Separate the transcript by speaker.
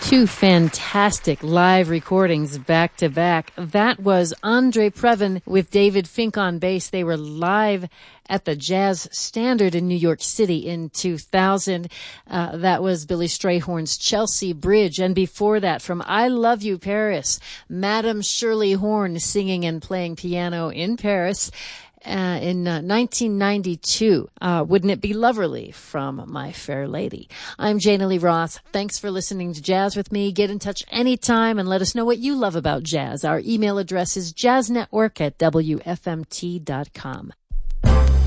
Speaker 1: Two fantastic live recordings back to back. That was Andre Previn with David Fink on bass. They were live at the Jazz Standard in New York City in 2000. That was Billy Strayhorn's Chelsea Bridge. And before that, from I Love You, Paris, Madame Shirley Horn singing and playing piano in Paris. In 1992, Wouldn't It Be Loverly from My Fair Lady. I'm Jana Lee Roth. Thanks for listening to Jazz with me. Get in touch anytime and let us know what you love about jazz. Our email address is jazznetwork@wfmt.com.